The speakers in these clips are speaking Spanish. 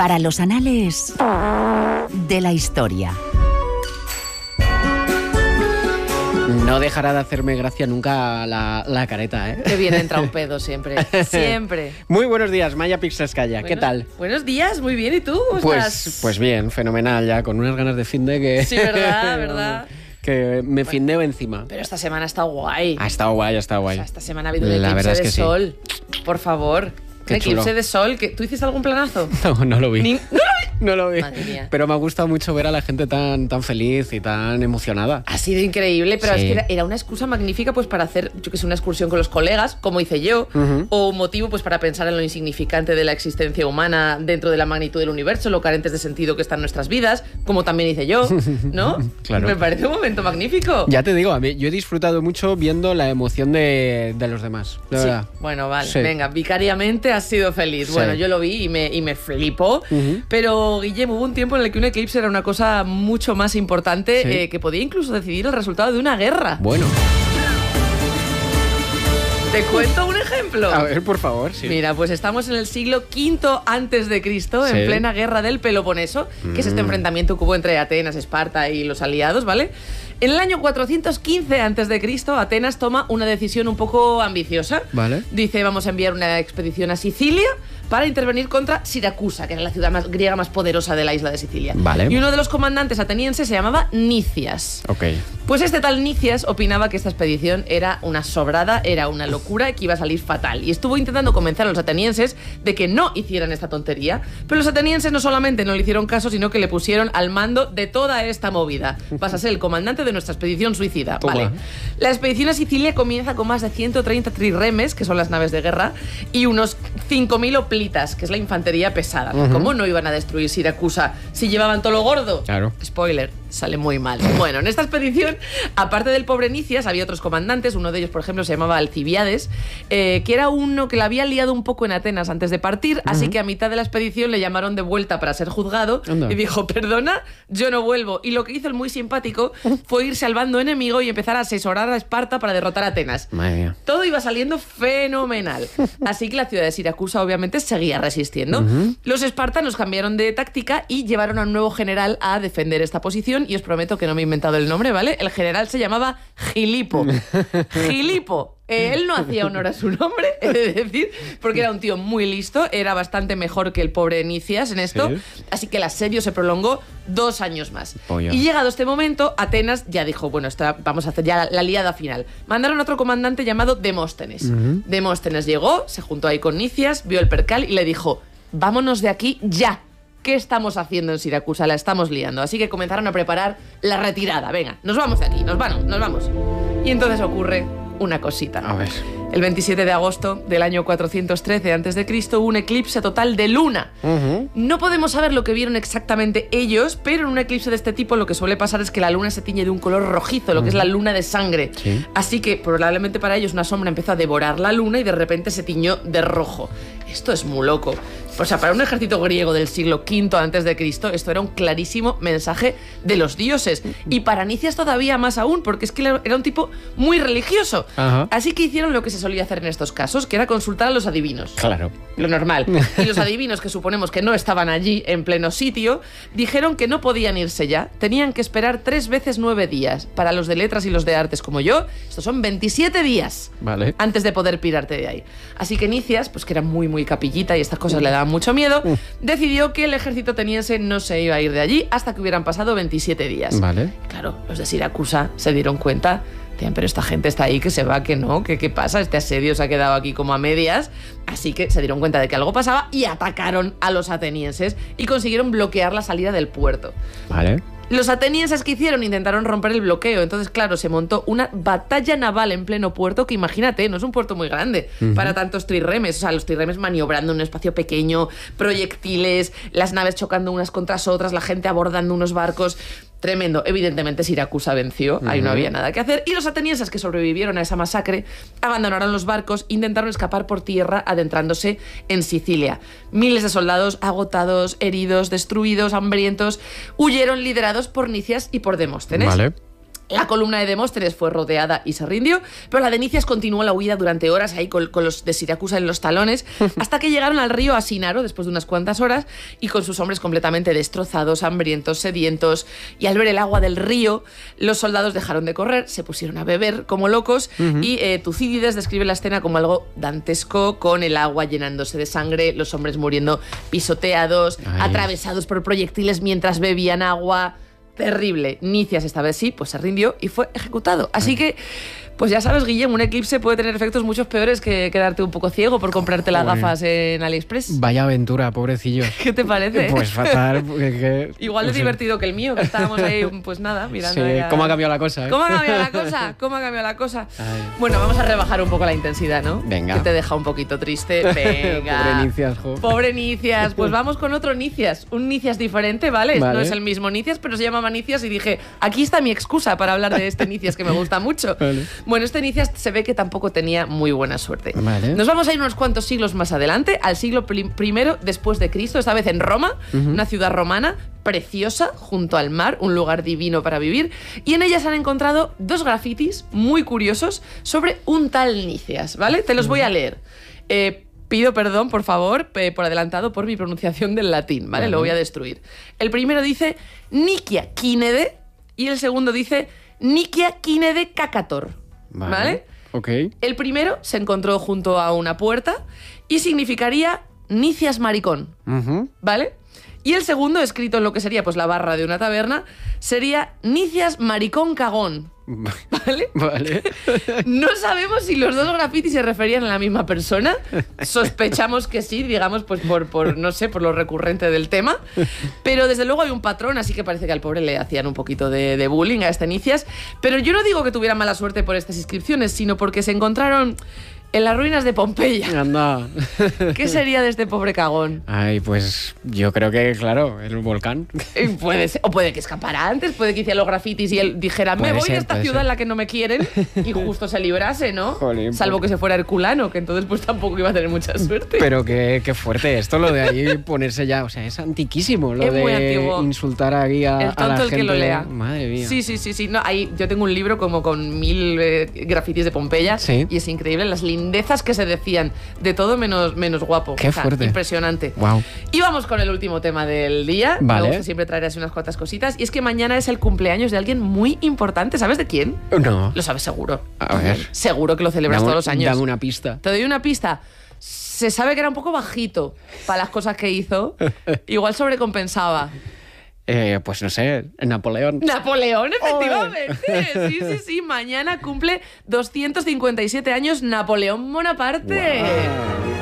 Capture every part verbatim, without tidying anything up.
para los anales de la historia. No dejará de hacerme gracia nunca la, la careta, ¿eh? Que bien entra un pedo siempre, siempre. Muy buenos días, Maya Pixelskaya, Bueno, ¿qué tal? Buenos días, muy bien, ¿y tú? ¿Cómo Pues, estás? pues bien, fenomenal, ya con unas ganas de finde que... Sí, verdad, verdad. Que me findeo encima. Pero esta semana ha estado guay. Ha estado guay, ha estado O guay. sea, esta semana ha habido un La eclipse verdad es de que sí. sol. Por favor. Qué Un eclipse chulo. de sol. Que... ¿Tú hiciste algún planazo? No, no lo vi. Ni- ¡No lo vi! No lo vi. Madre mía. Pero me ha gustado mucho ver a la gente tan, tan feliz y tan emocionada. Ha sido increíble, pero Sí. es que era, era una excusa magnífica pues para hacer, yo que sé, una excursión con los colegas, como hice yo, Ujú. o un motivo pues para pensar en lo insignificante de la existencia humana dentro de la magnitud del universo, lo carentes de sentido que están nuestras vidas, como también hice yo, ¿no? Claro. Me parece un momento magnífico. Ya te digo, a mí, yo he disfrutado mucho viendo la emoción de, de los demás, de Sí. verdad. Bueno, vale, Sí. venga, vicariamente has sido feliz. Sí. Bueno, yo lo vi y me, y me flipó, Ujú. pero Guillermo, hubo un tiempo en el que un eclipse era una cosa mucho más importante, Sí. eh, que podía incluso decidir el resultado de una guerra. Bueno, ¿Te cuento un ejemplo? a ver, por favor, sí. Mira, pues estamos en el siglo quinto antes de Cristo, Sí. en plena guerra del Peloponeso, que es este Mm. enfrentamiento que hubo entre Atenas, Esparta y los aliados, ¿vale? En el año cuatrocientos quince antes de Cristo, Atenas toma una decisión un poco ambiciosa. Vale. Dice, vamos a enviar una expedición a Sicilia para intervenir contra Siracusa, que era la ciudad más, griega más poderosa de la isla de Sicilia. Vale. Y uno de los comandantes atenienses se llamaba Nicias. Ok. Pues este tal Nicias opinaba que esta expedición era una sobrada, era una locura y que iba a salir fatal. Y estuvo intentando convencer a los atenienses de que no hicieran esta tontería. Pero los atenienses no solamente no le hicieron caso, sino que le pusieron al mando de toda esta movida. Vas a ser el comandante de nuestra expedición suicida. Toma. Vale. La expedición a Sicilia comienza con más de ciento treinta trirremes, que son las naves de guerra, y unos cinco mil hoplitas, que es la infantería pesada. Ujú. ¿Cómo no iban a destruir Siracusa si llevaban todo lo gordo? Claro. Spoiler, sale muy mal. Bueno, en esta expedición, aparte del pobre Nicias, había otros comandantes. Uno de ellos, por ejemplo, se llamaba Alcibiades, eh, que era uno que la había liado un poco en Atenas antes de partir, así que a mitad de la expedición le llamaron de vuelta para ser juzgado. Anda. Y dijo, perdona, yo no vuelvo. Y lo que hizo el muy simpático fue irse al bando enemigo y empezar a asesorar a Esparta para derrotar a Atenas. Madre mía. Todo iba saliendo fenomenal. Así que la ciudad de Siracusa obviamente seguía resistiendo. Ujú. Los espartanos cambiaron de táctica y llevaron a un nuevo general a defender esta posición. Y os prometo que no me he inventado el nombre, ¿vale? El general se llamaba Gilipo. Gilipo. Eh, él no hacía honor a su nombre, he de decir, porque era un tío muy listo, era bastante mejor que el pobre Nicias en esto, Sí. así que el asedio se prolongó dos años más. Pollo. Y llegado este momento, Atenas ya dijo, bueno, esta, vamos a hacer ya la, la liada final. Mandaron a otro comandante llamado Demóstenes. Ujú. Demóstenes llegó, se juntó ahí con Nicias, vio el percal y le dijo, vámonos de aquí ya. ¿Qué estamos haciendo en Siracusa? La estamos liando. Así que comenzaron a preparar la retirada. Venga, nos vamos de aquí, nos vamos, nos vamos. Y entonces ocurre una cosita. A ver. El veintisiete de agosto del año cuatrocientos trece antes de Cristo hubo un eclipse total de luna. Ujú. No podemos saber lo que vieron exactamente ellos, pero en un eclipse de este tipo lo que suele pasar es que la luna se tiñe de un color rojizo, lo que es la luna de sangre. Sí. Así que probablemente para ellos una sombra empezó a devorar la luna y de repente se tiñó de rojo. Esto es muy loco. O sea, para un ejército griego del siglo quinto antes de Cristo, esto era un clarísimo mensaje de los dioses. Y para Nicias todavía más aún, porque es que era un tipo muy religioso. Ajá. Así que hicieron lo que se solía hacer en estos casos, que era consultar a los adivinos. Claro. Lo normal. Y los adivinos, que suponemos que no estaban allí en pleno sitio, dijeron que no podían irse ya. Tenían que esperar tres veces nueve días. Para los de letras y los de artes como yo, estos son veintisiete días Vale. antes de poder pirarte de ahí. Así que Nicias, pues que era muy, muy capillita y estas cosas le daban mucho miedo, decidió que el ejército ateniense no se iba a ir de allí hasta que hubieran pasado veintisiete días. Vale. Claro, los de Siracusa se dieron cuenta. Decían, pero esta gente está ahí, que se va, que no, que qué pasa, este asedio se ha quedado aquí como a medias. Así que se dieron cuenta de que algo pasaba y atacaron a los atenienses y consiguieron bloquear la salida del puerto. Vale. Los atenienses que hicieron intentaron romper el bloqueo, entonces claro, se montó una batalla naval en pleno puerto que imagínate, no es un puerto muy grande uh-huh. para tantos trirremes, o sea, los trirremes maniobrando en un espacio pequeño, proyectiles, las naves chocando unas contra otras, la gente abordando unos barcos. Tremendo. Evidentemente Siracusa venció, uh-huh. ahí no había nada que hacer. Y los atenienses que sobrevivieron a esa masacre abandonaron los barcos, intentaron escapar por tierra adentrándose en Sicilia. Miles de soldados agotados, heridos, destruidos, hambrientos, huyeron liderados por Nicias y por Demóstenes. Vale. La columna de Demóstenes fue rodeada y se rindió, pero la de Nicias continuó la huida durante horas ahí con, con los de Siracusa en los talones, hasta que llegaron al río Asinaro después de unas cuantas horas y con sus hombres completamente destrozados, hambrientos, sedientos, y al ver el agua del río, los soldados dejaron de correr, se pusieron a beber como locos uh-huh. y eh, Tucídides describe la escena como algo dantesco, con el agua llenándose de sangre, los hombres muriendo pisoteados, Ay. atravesados por proyectiles mientras bebían agua. Terrible. Nicias esta vez sí, pues se rindió y fue ejecutado. Así que, pues ya sabes, Guillem, un eclipse puede tener efectos muchos peores que quedarte un poco ciego por comprarte las Uy. gafas en AliExpress. Vaya aventura, pobrecillos. ¿Qué te parece? Pues fatal. Que, Igual de divertido que el mío, que estábamos ahí, pues nada, mirando. Sí, a... ¿cómo ha cambiado la cosa? ¿eh? ¿Cómo ha cambiado la cosa? ¿Cómo ha cambiado la cosa? Ay. Bueno, vamos a rebajar un poco la intensidad, ¿no? Venga. Que te deja un poquito triste. Venga. Pobre Nicias, jo. Pobre Nicias. Pues vamos con otro Nicias. Un Nicias diferente, ¿vale? vale? No es el mismo Nicias, pero se llamaba Nicias y dije, aquí está mi excusa para hablar de este Nicias que me gusta mucho. Vale. Bueno, este Nicias se ve que tampoco tenía muy buena suerte. Vale. Nos vamos a ir unos cuantos siglos más adelante, al siglo primero después de Cristo, esta vez en Roma, uh-huh. una ciudad romana preciosa, junto al mar, un lugar divino para vivir, y en ella se han encontrado dos grafitis muy curiosos sobre un tal Nicias, ¿vale? Te los voy a leer. Eh, Pido perdón, por favor, eh, por adelantado por mi pronunciación del latín, ¿vale? Lo voy a destruir. El primero dice Nicia Quínede y el segundo dice Nicia Quínede Cacator, ¿vale? ¿vale? Ok. El primero se encontró junto a una puerta y significaría Nicias maricón, uh-huh. ¿vale? Y el segundo, escrito en lo que sería pues la barra de una taberna, sería Nicias maricón cagón. ¿Vale? Vale. No sabemos si los dos grafitis se referían a la misma persona. Sospechamos que sí, digamos, pues por, por no sé, por lo recurrente del tema. Pero desde luego hay un patrón, así que parece que al pobre le hacían un poquito de, de bullying a este Nicias. Pero yo no digo que tuviera mala suerte por estas inscripciones, sino porque se encontraron en las ruinas de Pompeya. Anda. ¿Qué sería de este pobre cagón? Ay, pues yo creo que, claro, el volcán. Puede ser, o puede que escapara antes, puede que hiciera los grafitis y él dijera, me voy ser, a esta ciudad ser. en la que no me quieren, y justo se librase, ¿no? Jolín, Salvo pues... que se fuera herculano, que entonces pues tampoco iba a tener mucha suerte. Pero qué, qué fuerte esto, lo de ahí ponerse ya, o sea, es antiquísimo, lo es de muy antiguo. Insultar aquí a, el tonto a la el gente. Que lo lea. Madre mía. Sí, sí, sí, sí. No, ahí, yo tengo un libro como con mil eh, grafitis de Pompeya, ¿Sí? y es increíble las lindezas que se decían. De todo menos, menos guapo. Qué o sea, fuerte. Impresionante. Wow. Y vamos con el último tema del día. Vale. Me gusta siempre traer así unas cuantas cositas. Y es que mañana es el cumpleaños de alguien muy importante. ¿Sabes de quién? No. Lo sabes seguro. A ver. Seguro que lo celebras dame, todos los años. Dame una pista. Te doy una pista. Se sabe que era un poco bajito para las cosas que hizo. Igual sobrecompensaba. Eh, pues no sé, Napoleón. Napoleón, efectivamente. Oh. Sí, sí, sí. Mañana cumple doscientos cincuenta y siete años Napoleón Bonaparte. Wow.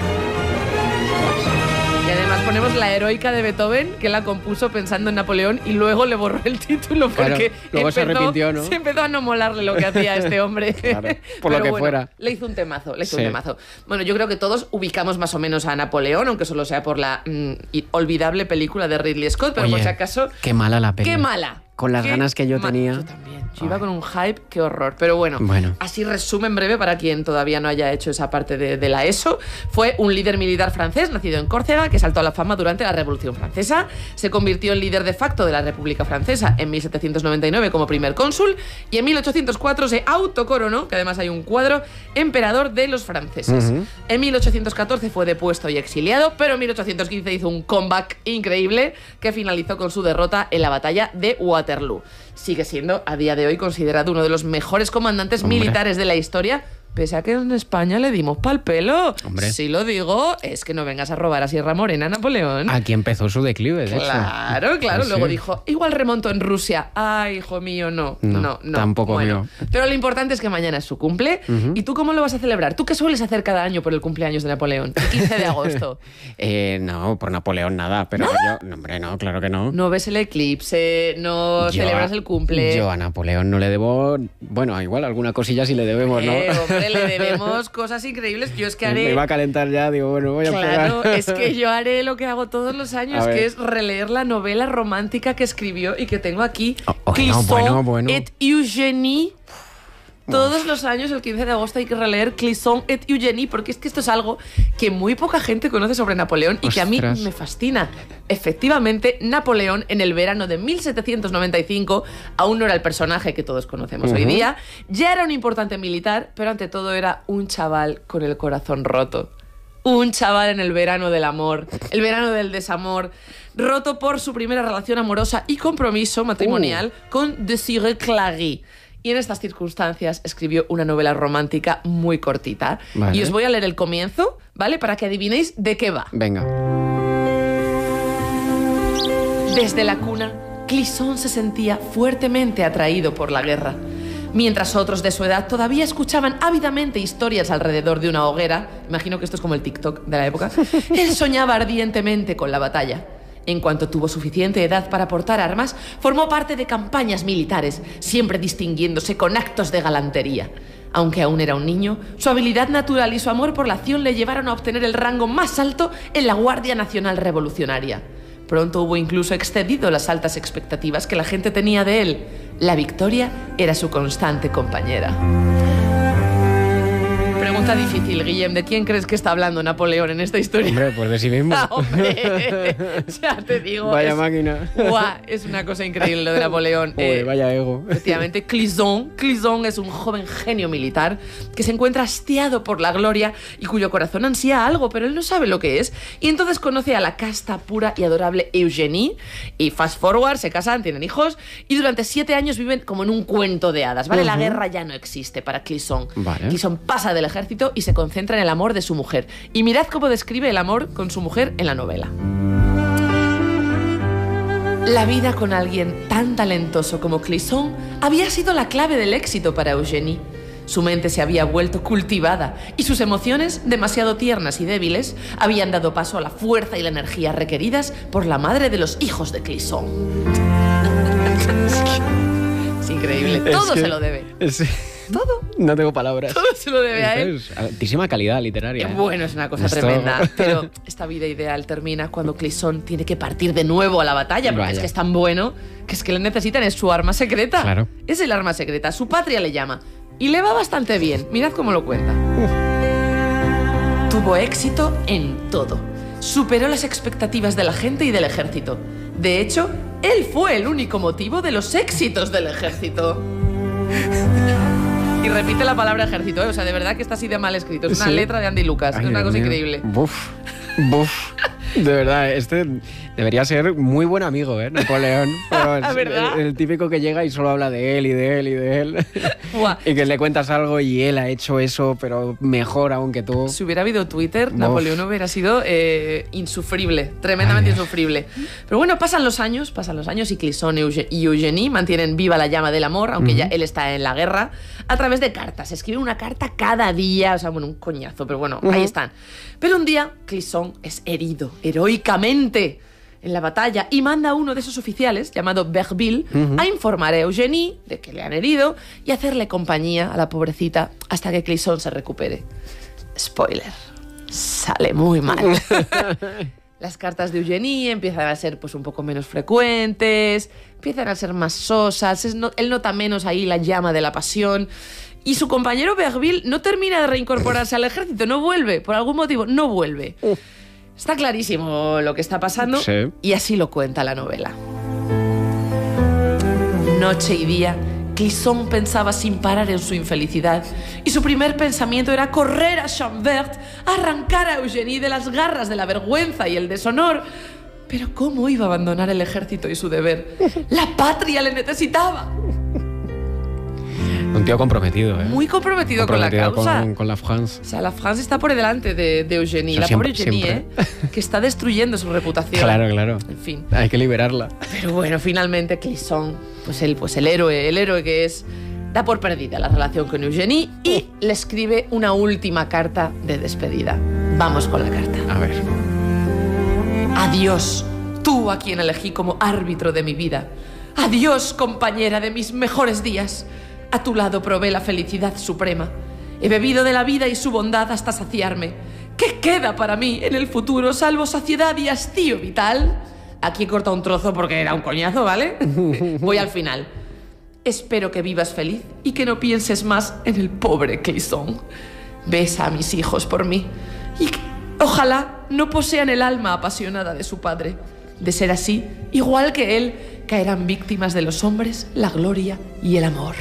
Y además ponemos la heroica de Beethoven, que la compuso pensando en Napoleón y luego le borró el título porque claro, luego empezó, se arrepintió, ¿no? Se empezó a no molarle lo que hacía este hombre. Claro, por Pero lo que bueno, fuera. Le hizo un temazo, le hizo sí. un temazo. Bueno, yo creo que todos ubicamos más o menos a Napoleón, aunque solo sea por la mm, olvidable película de Ridley Scott, pero Oye, por si acaso... Qué mala la peli. ¡Qué mala! Con las Qué ganas que yo ma- tenía. Yo también. Yo iba con un hype, qué horror. Pero bueno, bueno, así resumen breve para quien todavía no haya hecho esa parte de, de la ESO. Fue un líder militar francés nacido en Córcega que saltó a la fama durante la Revolución Francesa. Se convirtió en líder de facto de la República Francesa en mil setecientos noventa y nueve como primer cónsul y en mil ochocientos cuatro se autocoronó, que además hay un cuadro, emperador de los franceses. Uh-huh. En mil ochocientos catorce fue depuesto y exiliado, pero en mil ochocientos quince hizo un comeback increíble que finalizó con su derrota en la batalla de Waterloo. Sigue siendo a día de hoy considerado uno de los mejores comandantes Hombre. militares de la historia, pese a que en España le dimos pa'l pelo. Hombre. Si lo digo, es que no vengas a robar a Sierra Morena, Napoleón. Aquí empezó su declive, de Claro, hecho. claro. Sí, Luego sí. dijo, igual remonto en Rusia. Ay, hijo mío, no. No, No, no. tampoco bueno, mío. Pero lo importante es que mañana es su cumple. Uh-huh. ¿Y tú cómo lo vas a celebrar? ¿Tú qué sueles hacer cada año por el cumpleaños de Napoleón? El quince de agosto. eh, no, por Napoleón nada, pero ¿Nada? yo... No, hombre, no, claro que no. No ves el eclipse, no yo celebras a, el cumple. Yo a Napoleón no le debo... Bueno, igual alguna cosilla sí le debemos, ¿no? Eh, hombre, le debemos cosas increíbles. Yo es que haré... Me iba a calentar ya, digo, bueno, voy a Claro, pegar. es que yo haré lo que hago todos los años, que es releer la novela romántica que escribió y que tengo aquí. Oh, oh, no, bueno, bueno. et Eugénie. Todos Uf. los años, el quince de agosto, hay que releer Clisson et Eugénie, porque es que esto es algo que muy poca gente conoce sobre Napoleón y que a mí Ostras. me fascina. Efectivamente, Napoleón, en el verano de mil setecientos noventa y cinco, aún no era el personaje que todos conocemos Uh-huh. hoy día, ya era un importante militar, pero ante todo era un chaval con el corazón roto. Un chaval en el verano del amor, el verano del desamor, roto por su primera relación amorosa y compromiso matrimonial Uh. con Désiré Clary. Y en estas circunstancias escribió una novela romántica muy cortita. Vale. Y os voy a leer el comienzo, ¿vale? Para que adivinéis de qué va. Venga. Desde la cuna, Clisson se sentía fuertemente atraído por la guerra. Mientras otros de su edad todavía escuchaban ávidamente historias alrededor de una hoguera, imagino que esto es como el TikTok de la época, él soñaba ardientemente con la batalla. En cuanto tuvo suficiente edad para portar armas, formó parte de campañas militares, siempre distinguiéndose con actos de galantería. Aunque aún era un niño, su habilidad natural y su amor por la acción le llevaron a obtener el rango más alto en la Guardia Nacional Revolucionaria. Pronto hubo incluso excedido las altas expectativas que la gente tenía de él. La victoria era su constante compañera. Pregunta difícil, Guillem. ¿De quién crees que está hablando Napoleón en esta historia? Hombre, pues de sí mismo. Ah, hombre, ya te digo. Vaya es, máquina. Guau, es una cosa increíble lo de Napoleón. Joder, Eh, vaya ego. Efectivamente, Clisson. Clisson es un joven genio militar que se encuentra hastiado por la gloria y cuyo corazón ansía algo, pero él no sabe lo que es. Y entonces conoce a la casta pura y adorable Eugénie. Y fast forward, se casan, tienen hijos y durante siete años viven como en un cuento de hadas, ¿vale? Uh-huh. La guerra ya no existe para Clisson. Vale. Clisson pasa del ejército y se concentra en el amor de su mujer. Y mirad cómo describe el amor con su mujer en la novela. La vida con alguien tan talentoso como Clisson había sido la clave del éxito para Eugénie. Su mente se había vuelto cultivada y sus emociones, demasiado tiernas y débiles, habían dado paso a la fuerza y la energía requeridas por la madre de los hijos de Clisson. Es increíble, todo Es que- se lo debe. es- Todo, No tengo palabras. todo se lo debe a él. Es altísima calidad literaria. ¿eh? Bueno, es una cosa Esto- tremenda, pero esta vida ideal termina cuando Clisson tiene que partir de nuevo a la batalla, porque Vaya. es que es tan bueno que es que le necesitan, es su arma secreta. Claro. Es el arma secreta, su patria le llama. Y le va bastante bien, mirad cómo lo cuenta. Tuvo éxito en todo. Superó las expectativas de la gente y del ejército. De hecho, él fue el único motivo de los éxitos del ejército. Y repite la palabra ejército, ¿eh? O sea, de verdad que está así de mal escrito. Es una Sí. letra de Andy Lucas, Ay, es una Dios cosa mío. increíble. Buf, buf. De verdad, este debería ser muy buen amigo, ¿eh? Napoleón. Pero es ¿Verdad? El, el típico que llega y solo habla de él y de él y de él. Buah. Y que le cuentas algo y él ha hecho eso, pero mejor aún que tú. Si hubiera habido Twitter, Uf. Napoleón hubiera sido eh, insufrible, tremendamente Ay, insufrible. Pero bueno, pasan los años, pasan los años y Clisson Euge- y Eugénie mantienen viva la llama del amor, aunque Ujú. ya él está en la guerra, a través de cartas. Escribe una carta cada día, o sea, bueno, un coñazo, pero bueno, Ujú. ahí están. Pero un día, Clisson es herido, heroicamente, en la batalla y manda a uno de esos oficiales, llamado Berville, Ujú. a informar a Eugénie de que le han herido y hacerle compañía a la pobrecita hasta que Clisson se recupere. Spoiler, sale muy mal. Las cartas de Eugénie empiezan a ser pues un poco menos frecuentes, empiezan a ser más sosas, es no- él nota menos ahí la llama de la pasión. Y su compañero Berville no termina de reincorporarse al ejército, no vuelve, por algún motivo, no vuelve. Uf. Está clarísimo lo que está pasando Sí. y así lo cuenta la novela. Noche y día, Clisson pensaba sin parar en su infelicidad y su primer pensamiento era correr a Chambert, arrancar a Eugénie de las garras de la vergüenza y el deshonor. Pero ¿cómo iba a abandonar el ejército y su deber? La patria le necesitaba. Un tío comprometido, ¿eh? Muy comprometido, con la Comprometido causa. Con, con la France. O sea, la France está por delante de, de Eugénie, O sea, la siempre- pobre Eugénie, siempre. ¿eh? Que está destruyendo su reputación. Claro, claro. En fin. Hay que liberarla. Pero bueno, finalmente Clisson, pues él, pues el héroe, el héroe que es, da por perdida la relación con Eugénie y le escribe una última carta de despedida. Vamos con la carta. A ver. Adiós, tú a quien elegí como árbitro de mi vida. Adiós, compañera de mis mejores días. A tu lado probé la felicidad suprema. He bebido de la vida y su bondad hasta saciarme. ¿Qué queda para mí en el futuro salvo saciedad y hastío vital? Aquí he cortado un trozo porque era un coñazo, ¿vale? Voy al final. Espero que vivas feliz y que no pienses más en el pobre Clisson. Besa a mis hijos por mí y que, ojalá no posean el alma apasionada de su padre. De ser así, igual que él, caerán víctimas de los hombres, la gloria y el amor.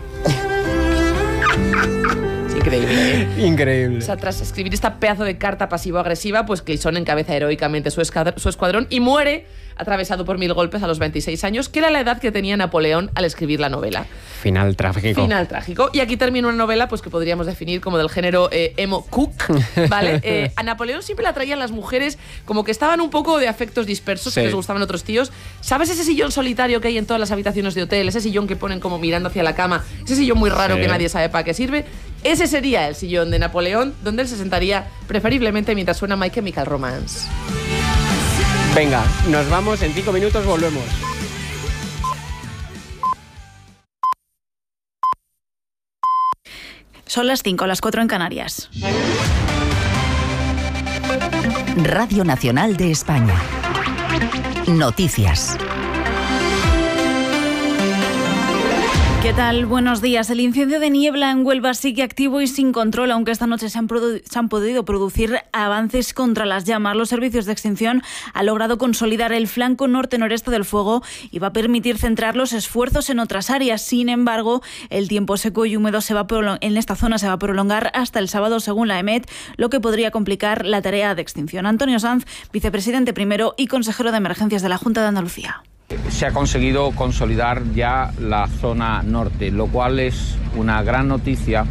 Es increíble, ¿eh? Increíble. O sea, tras escribir esta pedazo de carta pasivo-agresiva, pues Clisson encabeza heroicamente su, escadr- su escuadrón y muere atravesado por mil golpes a los veintiséis años, que era la edad que tenía Napoleón al escribir la novela. Final trágico. Final trágico. Y aquí termina una novela pues que podríamos definir como del género eh, emo cook, ¿vale? Eh, a Napoleón siempre le atraían las mujeres como que estaban un poco de afectos dispersos, sí. que les gustaban otros tíos. ¿Sabes ese sillón solitario que hay en todas las habitaciones de hotel? Ese sillón que ponen como mirando hacia la cama, ese sillón muy raro sí. que nadie sabe para qué sirve. Ese sería el sillón de Napoleón, donde él se sentaría preferiblemente mientras suena My Chemical Romance. Venga, nos vamos, en cinco minutos volvemos. Son las cinco, las cuatro en Canarias. Radio Nacional de España. Noticias. ¿Qué tal? Buenos días. El incendio de niebla en Huelva sigue activo y sin control, aunque esta noche se han, produ- se han podido producir avances contra las llamas. Los servicios de extinción han logrado consolidar el flanco norte-noreste del fuego y va a permitir centrar los esfuerzos en otras áreas. Sin embargo, el tiempo seco y húmedo se va a prolong- en esta zona se va a prolongar hasta el sábado, según la EMET, lo que podría complicar la tarea de extinción. Antonio Sanz, vicepresidente primero y consejero de emergencias de la Junta de Andalucía. Se ha conseguido consolidar ya la zona norte, lo cual es una gran noticia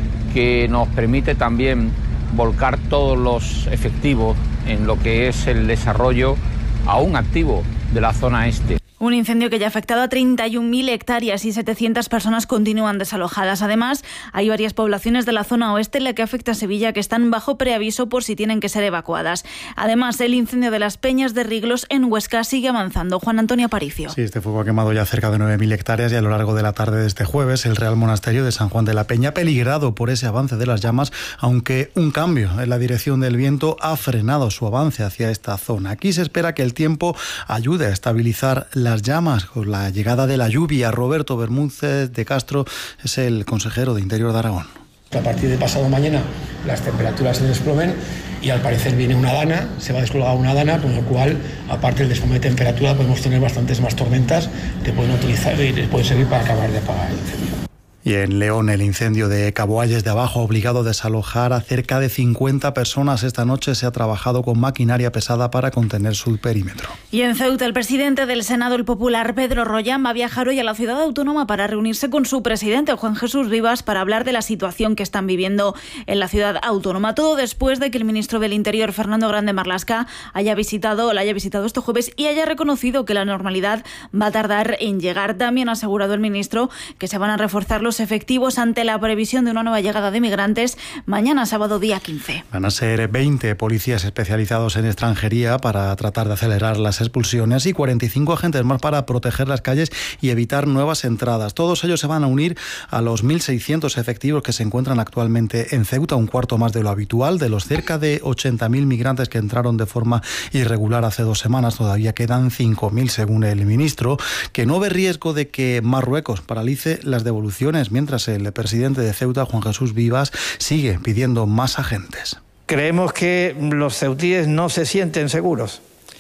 que nos permite también volcar todos los efectivos en lo que es el desarrollo aún activo de la zona este. Un incendio que ya ha afectado a treinta y un mil hectáreas y setecientas personas continúan desalojadas. Además, hay varias poblaciones de la zona oeste en la que afecta a Sevilla que están bajo preaviso por si tienen que ser evacuadas. Además, el incendio de las Peñas de Riglos en Huesca sigue avanzando. Juan Antonio Aparicio. Sí, este fuego ha quemado ya cerca de nueve mil hectáreas y a lo largo de la tarde de este jueves el Real Monasterio de San Juan de la Peña, peligrado por ese avance de las llamas, aunque un cambio en la dirección del viento ha frenado su avance hacia esta zona. Aquí se espera que el tiempo ayude a estabilizar las llamas con la llegada de la lluvia. Roberto Bermúdez de Castro es el consejero de Interior de Aragón. A partir de pasado mañana las temperaturas se desplomen y al parecer viene una dana, se va a descolgar una dana, con lo cual, aparte del desplome de temperatura, podemos tener bastantes más tormentas que pueden utilizar y pueden servir para acabar de apagar el incendio. Y en León, el incendio de Caboalles de Abajo ha obligado a desalojar a cerca de cincuenta personas. Esta noche se ha trabajado con maquinaria pesada para contener su perímetro. Y en Ceuta, el presidente del Senado, el popular Pedro Royán, va a viajar hoy a la ciudad autónoma para reunirse con su presidente, Juan Jesús Vivas, para hablar de la situación que están viviendo en la ciudad autónoma. Todo después de que el ministro del Interior, Fernando Grande Marlaska, haya visitado, la haya visitado este jueves y haya reconocido que la normalidad va a tardar en llegar. También ha asegurado el ministro que se van a reforzar los efectivos ante la previsión de una nueva llegada de migrantes mañana sábado día quince. Van a ser veinte policías especializados en extranjería para tratar de acelerar las expulsiones y cuarenta y cinco agentes más para proteger las calles y evitar nuevas entradas. Todos ellos se van a unir a los mil seiscientos efectivos que se encuentran actualmente en Ceuta, un cuarto más de lo habitual. De los cerca de ochenta mil migrantes que entraron de forma irregular hace dos semanas, todavía quedan cinco mil según el ministro, que no ve riesgo de que Marruecos paralice las devoluciones, mientras el presidente de Ceuta, Juan Jesús Vivas, sigue pidiendo más agentes. Creemos que los ceutíes no se sienten seguros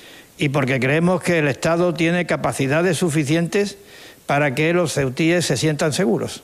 y porque creemos que el Estado tiene capacidades suficientes para que los ceutíes se sientan seguros.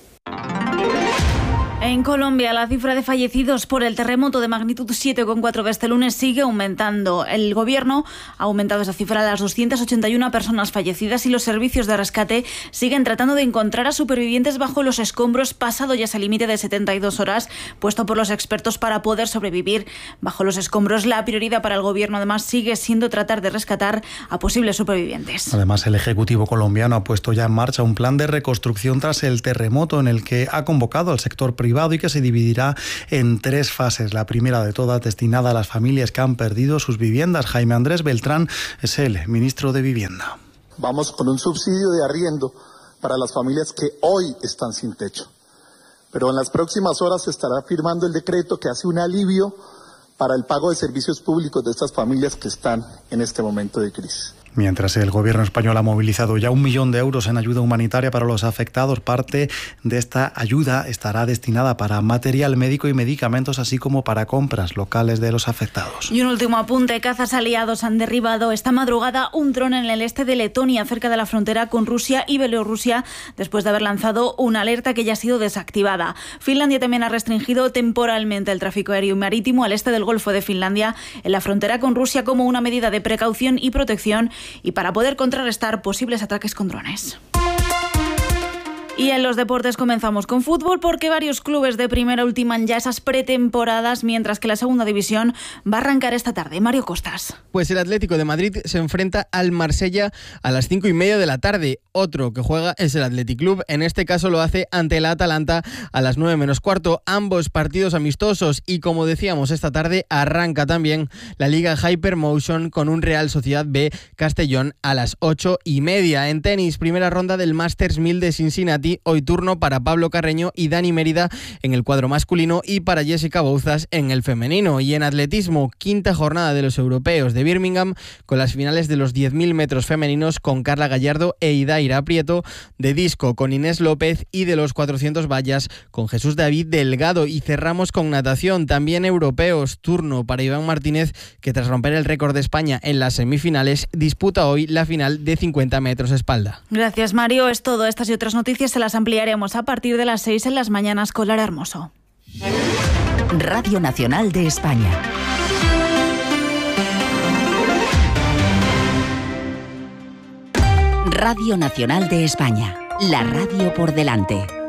En Colombia, la cifra de fallecidos por el terremoto de magnitud siete coma cuatro de este lunes sigue aumentando. El gobierno ha aumentado esa cifra a las doscientas ochenta y una personas fallecidas y los servicios de rescate siguen tratando de encontrar a supervivientes bajo los escombros, pasado ya ese límite de setenta y dos horas puesto por los expertos para poder sobrevivir bajo los escombros. La prioridad para el gobierno, además, sigue siendo tratar de rescatar a posibles supervivientes. Además, el Ejecutivo colombiano ha puesto ya en marcha un plan de reconstrucción tras el terremoto, en el que ha convocado al sector privado y que se dividirá en tres fases. La primera de todas destinada a las familias que han perdido sus viviendas. Jaime Andrés Beltrán es el ministro de Vivienda. Vamos con un subsidio de arriendo para las familias que hoy están sin techo. Pero en las próximas horas se estará firmando el decreto que hace un alivio para el pago de servicios públicos de estas familias que están en este momento de crisis. Mientras el gobierno español ha movilizado ya un millón de euros en ayuda humanitaria para los afectados, parte de esta ayuda estará destinada para material médico y medicamentos, así como para compras locales de los afectados. Y un último apunte, cazas aliados han derribado esta madrugada un dron en el este de Letonia, cerca de la frontera con Rusia y Bielorrusia, después de haber lanzado una alerta que ya ha sido desactivada. Finlandia también ha restringido temporalmente el tráfico aéreo y marítimo al este del Golfo de Finlandia, en la frontera con Rusia, como una medida de precaución y protección y para poder contrarrestar posibles ataques con drones. Y en los deportes comenzamos con fútbol, porque varios clubes de primera ultiman ya esas pretemporadas, mientras que la segunda división va a arrancar esta tarde. Mario Costas. Pues el Atlético de Madrid se enfrenta al Marsella a las cinco y media de la tarde. Otro que juega es el Athletic Club. En este caso lo hace ante el Atalanta a las nueve menos cuarto. Ambos partidos amistosos. Y como decíamos, esta tarde arranca también la Liga Hypermotion con un Real Sociedad B Castellón a las ocho y media. En tenis, primera ronda del Masters mil de Cincinnati. Hoy turno para Pablo Carreño y Dani Mérida en el cuadro masculino y para Jessica Bouzas en el femenino. Y en atletismo, quinta jornada de los europeos de Birmingham, con las finales de los diez mil metros femeninos con Carla Gallardo e Idaira Prieto, de disco con Inés López y de los cuatrocientos vallas con Jesús David Delgado. Y cerramos con natación, también europeos, turno para Iván Martínez, que tras romper el récord de España en las semifinales, disputa hoy la final de cincuenta metros espalda. Gracias, Mario. Es todo. Estas y otras noticias se las ampliaremos a partir de las seis en las mañanas con Lara Hermoso. Radio Nacional de España. Radio Nacional de España. La radio por delante.